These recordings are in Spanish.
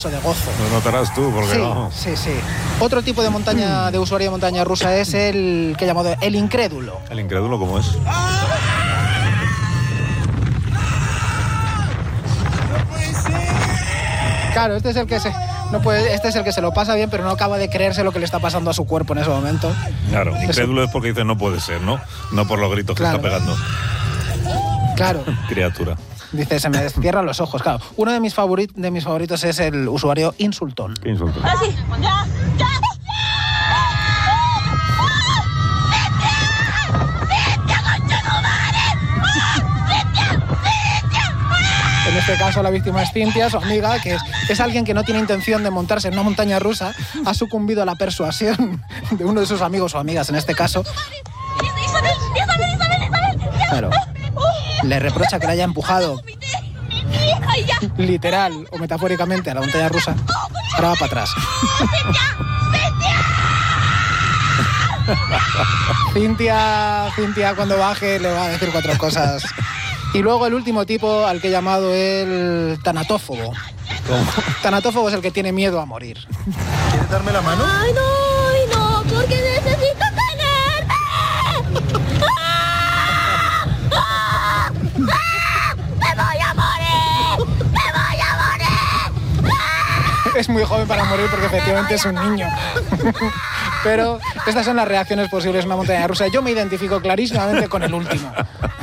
de gozo. Lo notarás tú, porque sí, vamos. Sí. Otro tipo de montaña, de usuario de montaña rusa es el que llamado el incrédulo. ¿El incrédulo cómo es? Claro, este es el que se lo pasa bien, pero no acaba de creerse lo que le está pasando a su cuerpo en ese momento. Claro, incrédulo es porque dice no puede ser, ¿no? No por los gritos que está pegando. Claro. Criatura. Dice, se me cierran los ojos, claro. Uno de mis favoritos es el usuario insultón. ¿Qué insultón? Ah, sí. Ya. En este caso la víctima es Cintia, su amiga, que es alguien que no tiene intención de montarse en una montaña rusa, ha sucumbido a la persuasión de uno de sus amigos o amigas, en este caso. Claro. Le reprocha que la haya empujado literal o metafóricamente a la montaña rusa. Ahora va para atrás. Cintia cuando baje le va a decir 4 cosas. Y luego el último tipo, al que he llamado el tanatófobo. ¿Cómo? Tanatófobo es el que tiene miedo a morir. ¿Quieres darme la mano? Ay, no, porque necesito tenerme. ¡Me voy a morir! Es muy joven para morir porque efectivamente es un niño. Pero estas son las reacciones posibles en una montaña rusa. Yo me identifico clarísimamente con el último.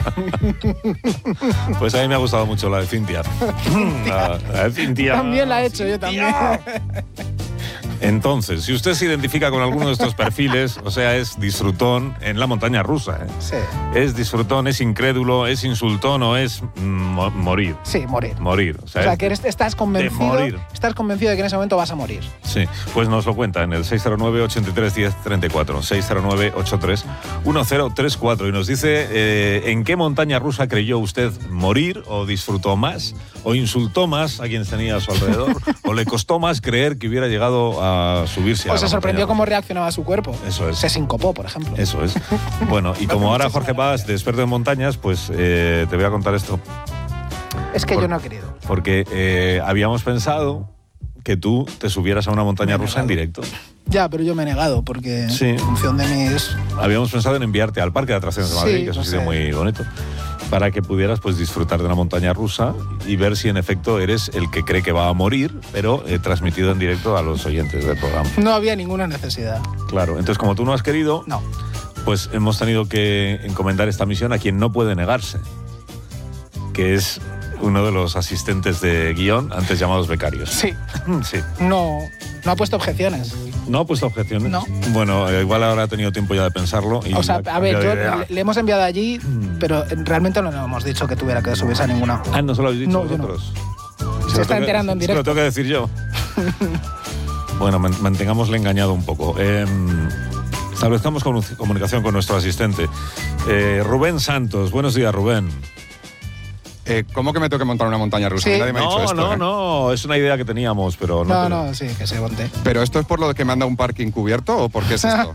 Pues a mí me ha gustado mucho la de Cintia. La de Cintia. También la he hecho, yo también. Entonces, si usted se identifica con alguno de estos perfiles, o sea, es disfrutón en la montaña rusa, ¿eh? Sí. Es disfrutón, es incrédulo, es insultón o es morir. Sí, morir. Morir. O sea que estás convencido. morir. Estás convencido de que en ese momento vas a morir. Sí, pues nos lo cuenta en el 609-83-1034, 609-83-1034 y nos dice en qué montaña rusa creyó usted morir o disfrutó más o insultó más a quien tenía a su alrededor o le costó más creer que hubiera llegado a subirse a O la se sorprendió montaña cómo reaccionaba su cuerpo. Eso es. Se sincopó, por ejemplo. Eso es. Bueno, y como ahora Jorge Paz, de experto en montañas, pues te voy a contar esto. Es que yo no he querido. Porque habíamos pensado que tú te subieras a una montaña rusa en directo. Ya, pero yo me he negado porque en función de mis... Habíamos pensado en enviarte al Parque de Atracciones de Madrid, que es un sitio muy bonito, para que pudieras pues disfrutar de una montaña rusa y ver si en efecto eres el que cree que va a morir, pero transmitido en directo a los oyentes del programa. No había ninguna necesidad. Claro, entonces como tú no has querido, pues hemos tenido que encomendar esta misión a quien no puede negarse, que es uno de los asistentes de guión, antes llamados becarios. Sí. Sí. No ha puesto objeciones. ¿No ha puesto objeciones? No. Bueno, igual ahora ha tenido tiempo ya de pensarlo. Y o sea, a ver, le hemos enviado allí, pero realmente no le hemos dicho que tuviera que subirse a ninguna. Ah, ¿no se lo habéis dicho No, vosotros? Se está enterando en directo. Se lo tengo que decir yo. Bueno, mantengámosle engañado un poco. Establezcamos comunicación con nuestro asistente. Rubén Santos. Buenos días, Rubén. ¿Cómo que me tengo que montar una montaña rusa? Sí. Nadie me ha dicho esto. No, es una idea que teníamos, pero No, sí, que se monte. ¿Pero esto es por lo de que me han dado un parking cubierto o por qué es esto?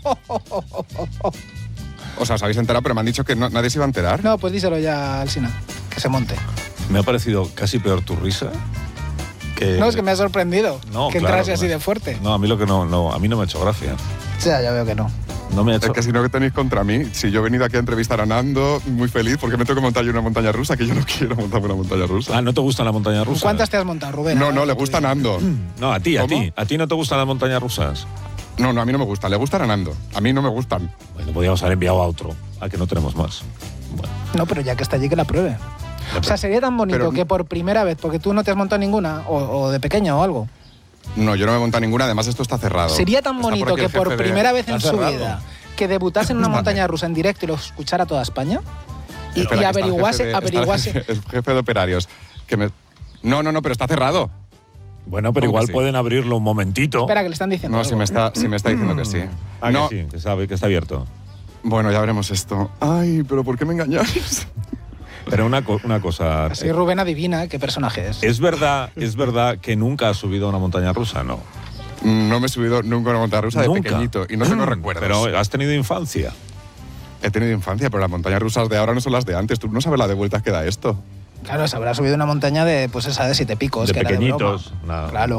O sea, os habéis enterado, pero me han dicho que nadie se iba a enterar. No, pues díselo ya a Alsina, que se monte. Me ha parecido casi peor tu risa. No, es que me ha sorprendido que entrase así de fuerte. No, a mí a mí no me ha hecho gracia. Ya veo que no. No me ha hecho... Es que si no, que tenéis contra mí. Si yo he venido aquí a entrevistar a Nando, muy feliz, porque me tengo que montar yo una montaña rusa, que yo no quiero montarme una montaña rusa. Ah, ¿no te gusta la montaña rusa? ¿Cuántas te has montado, Rubén? No, le gusta a Nando. No, a ti. ¿Cómo? ¿A ti no te gustan las montañas rusas? No, a mí no me gusta. Le gustan a Nando. A mí no me gustan. Bueno, podríamos haber enviado a otro, a que no tenemos más. Bueno. No, pero ya que está allí, que la pruebe. O sea, sería tan bonito que por primera vez, porque tú no te has montado ninguna, o de pequeña o algo. No, yo no me he montado ninguna, además esto está cerrado. Sería tan bonito que por primera vez en su cerrado. vida que debutase en una montaña rusa en directo y lo escuchara toda España y averiguase... El jefe de operarios. No, pero está cerrado. Bueno, pero igual pueden abrirlo un momentito. Espera, que le están diciendo No, algo. si me está diciendo que sí. Ah, no. que sí, que sabe que está abierto. Bueno, ya veremos esto. Ay, pero ¿por qué me engañáis? Pero una cosa... Así Rubén adivina qué personaje es. ¿Es verdad que nunca has subido a una montaña rusa? No. No me he subido nunca a una montaña rusa de ¿Nunca? pequeñito y no tengo recuerdos. Pero has tenido infancia. He tenido infancia, pero las montañas rusas de ahora no son las de antes. Tú no sabes la de vueltas que da esto. Claro, se habrá subido una montaña de, pues esa de 7 picos. De que era pequeñitos. de broma. Nada. Claro.